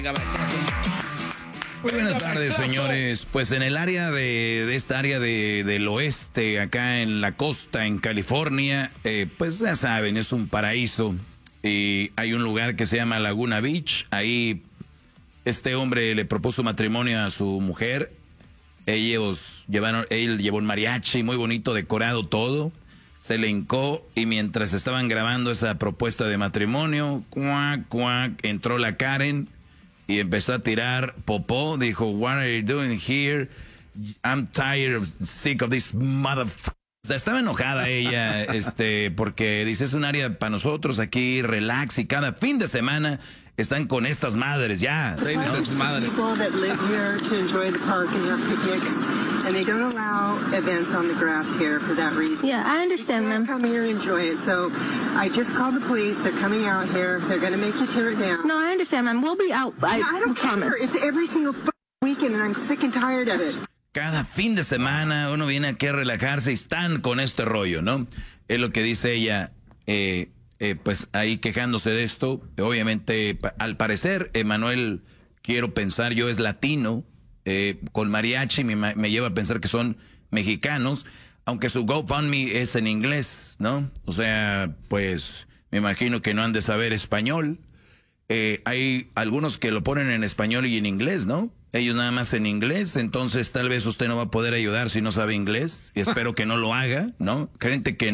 Muy buenas tardes, señores. Pues en el área de esta área del oeste, acá en la costa, en California, pues ya saben, es un paraíso. Y hay un lugar que se llama Laguna Beach. Ahí este hombre le propuso matrimonio a su mujer. Él llevó un mariachi muy bonito, decorado todo. Se le hincó y mientras estaban grabando esa propuesta de matrimonio, cuac, cuac, entró la Karen y empezó a tirar popó. Dijo, "What are you doing here? I'm tired, sick of this motherfucker." O sea, estaba enojada ella, porque dice, es un área para nosotros aquí, relax, y cada fin de semana están con estas madres, ya. Estas madres. People that live here to enjoy the park and have picnics, and they don't allow events on the grass here for that reason. Yeah, I understand, ma'am. Come here and enjoy it. So I just called the police. They're coming out here. They're going to make you tear it down. No, I understand, ma'am. We'll be out. I don't promise. care. It's every single weekend, and I'm sick and tired of it. Cada fin de semana uno viene aquí a relajarse y están con este rollo, ¿no? Es lo que dice ella, pues ahí quejándose de esto. Obviamente, al parecer, Emanuel, quiero pensar yo, es latino, con mariachi, me lleva a pensar que son mexicanos, aunque su GoFundMe es en inglés, ¿no? O sea, pues me imagino que no han de saber español. Hay algunos que lo ponen en español y en inglés, ¿no? Ellos nada más en inglés, entonces tal vez usted no va a poder ayudar si no sabe inglés, y espero que no lo haga, ¿no? Gente que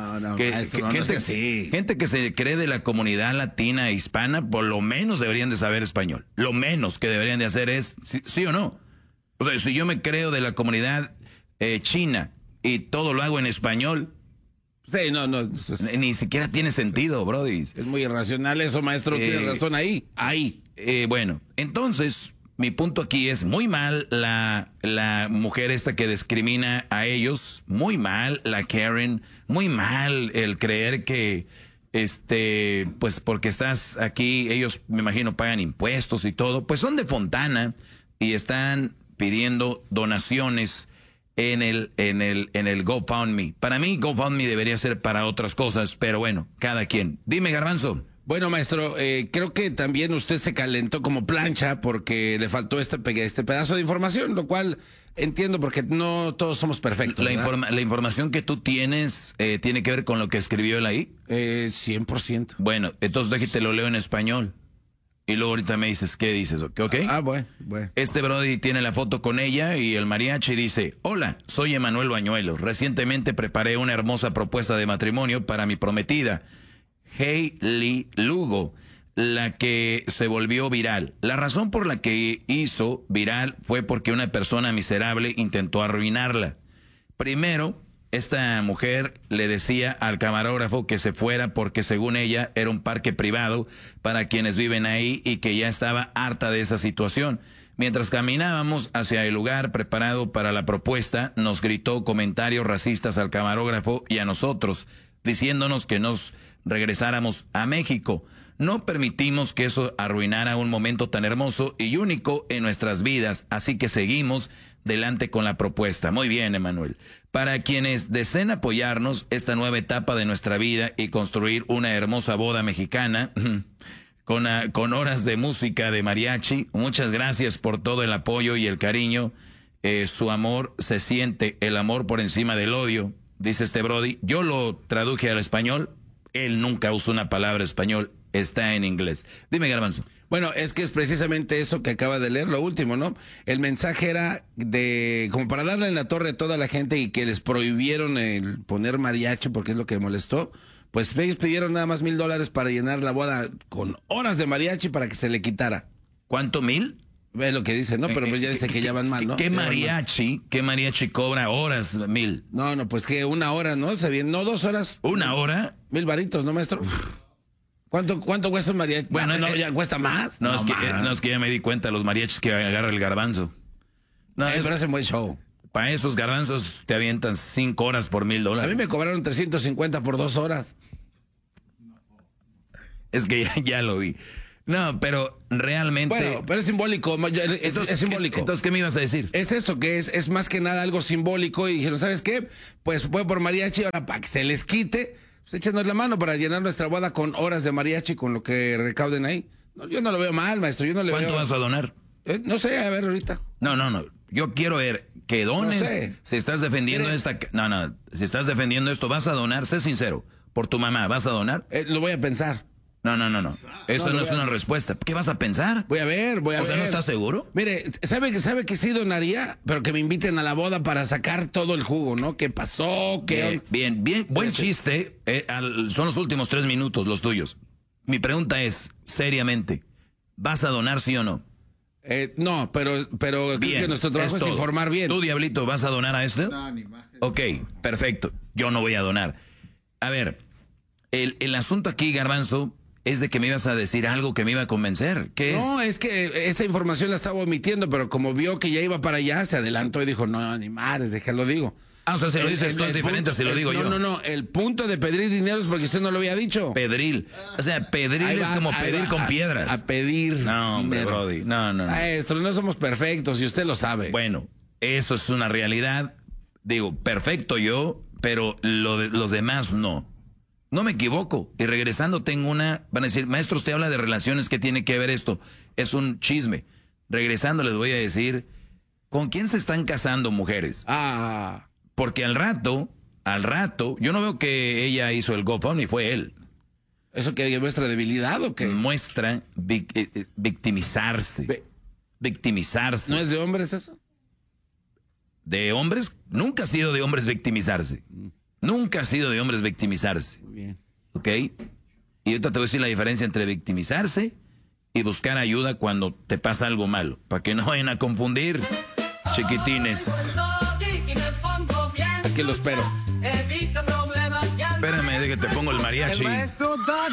gente que se cree de la comunidad latina e hispana, por lo menos deberían de saber español. Lo menos que deberían de hacer es, ¿sí o no? O sea, si yo me creo de la comunidad china y todo lo hago en español, sí, no. Ni siquiera tiene sentido, brody. Es muy irracional eso, maestro. Tiene razón ahí. Bueno, entonces, mi punto aquí es muy mal la mujer esta que discrimina a ellos. Muy mal la Karen. Muy mal el creer que, pues porque estás aquí, ellos me imagino pagan impuestos y todo. Pues son de Fontana y están pidiendo donaciones en el GoFundMe. Para mí, GoFundMe debería ser para otras cosas, pero bueno, cada quien. Dime, Garbanzo. Bueno, maestro, creo que también usted se calentó como plancha porque le faltó este pedazo de información, lo cual entiendo porque no todos somos perfectos. La información que tú tienes tiene que ver con lo que escribió él ahí. 100%. Bueno, entonces déjate lo leo en español. Y luego ahorita me dices, ¿qué dices? ¿Ok? Bueno. Este brody tiene la foto con ella y el mariachi dice, hola, soy Emanuel Bañuelo. Recientemente preparé una hermosa propuesta de matrimonio para mi prometida, Hailey Lugo, la que se volvió viral. La razón por la que hizo viral fue porque una persona miserable intentó arruinarla. Primero, esta mujer le decía al camarógrafo que se fuera porque según ella era un parque privado para quienes viven ahí y que ya estaba harta de esa situación. Mientras caminábamos hacia el lugar preparado para la propuesta, nos gritó comentarios racistas al camarógrafo y a nosotros, diciéndonos que nos regresáramos a México. No permitimos que eso arruinara un momento tan hermoso y único en nuestras vidas, así que seguimos delante con la propuesta. Muy bien, Emanuel. Para quienes deseen apoyarnos esta nueva etapa de nuestra vida y construir una hermosa boda mexicana con horas de música de mariachi, muchas gracias por todo el apoyo y el cariño. Su amor se siente, el amor por encima del odio, dice este brody. Yo lo traduje al español, él nunca usó una palabra español, está en inglés. Dime, Garbanzo. Bueno, es que es precisamente eso que acaba de leer, lo último, ¿no? El mensaje era como para darle en la torre a toda la gente y que les prohibieron el poner mariachi porque es lo que molestó. Pues ellos pidieron nada más $1,000 para llenar la boda con horas de mariachi para que se le quitara. ¿Cuánto, 1,000? Ve lo que dice, ¿no? Pero pues ya dice que ya van mal, ¿no? ¿Qué mariachi cobra horas, 1,000? No, pues que 1 hora, ¿no? No, 2 horas. ¿1 hora? 1,000 varitos, ¿no, maestro? ¿Cuánto cuesta un mariachi? Bueno, ya cuesta más. No, es que ya me di cuenta de los mariachis que agarra el Garbanzo. No, pero hacen buen show. Para esos garbanzos te avientan 5 horas por $1,000. A mí me cobraron 350 por 2 horas. Es que ya lo vi. No, pero realmente... Bueno, pero es simbólico. Es simbólico. Entonces, ¿qué me ibas a decir? Es esto, que es más que nada algo simbólico. Y dijeron, ¿sabes qué? Pues fue por mariachi, ahora para que se les quite, pues échenos la mano para llenar nuestra boda con horas de mariachi, con lo que recauden ahí. No, yo no lo veo mal, maestro. Yo no le ¿Cuánto veo... vas a donar? No sé, a ver ahorita. No. Yo quiero ver que dones. No sé. Si estás defendiendo si estás defendiendo esto, vas a donar, sé sincero. Por tu mamá, ¿vas a donar? Lo voy a pensar. No. Eso no es una respuesta. ¿Qué vas a pensar? Voy a ver. O sea, ¿no estás seguro? Mire, sabe que sí donaría, pero que me inviten a la boda para sacar todo el jugo, ¿no? ¿Qué pasó? Bien. Buen chiste. Son los últimos 3 minutos, los tuyos. Mi pregunta es, seriamente, ¿vas a donar sí o no? No, pero creo Bien, que nuestro trabajo es todo. informar bien. ¿Tú, Diablito, vas a donar a esto? No, ni más. Ok, perfecto. Yo no voy a donar. A ver, el asunto aquí, Garbanzo, es de que me ibas a decir algo que me iba a convencer. ¿Qué es? No, es que esa información la estaba omitiendo, pero como vio que ya iba para allá, se adelantó y dijo, no, ni madres, déjalo digo. O sea, si lo dices tú es diferente si lo digo yo. No, el punto de pedir dinero es porque usted no lo había dicho. Pedril. O sea, pedril Ahí es va, como ahí pedir va, con piedras. A pedir No, hombre, dinero. Brody. No. Maestro, no somos perfectos y usted lo sabe. Bueno, eso es una realidad. Digo, perfecto yo, pero los demás no. No me equivoco. Y regresando tengo van a decir, maestro, usted habla de relaciones, ¿qué tiene que ver esto? Es un chisme. Regresando les voy a decir, ¿con quién se están casando mujeres? Porque al rato, yo no veo que ella hizo el GoFundMe, fue él. ¿Eso que muestra debilidad o qué? Muestra victimizarse. Victimizarse. ¿No es de hombres eso? De hombres, nunca ha sido de hombres victimizarse. Nunca ha sido de hombres victimizarse. Muy bien. ¿Ok? Y ahorita te voy a decir la diferencia entre victimizarse y buscar ayuda cuando te pasa algo malo. Para que no vayan a confundir, chiquitines. Aquí lo espero. Espérame, de que te pongo el mariachi.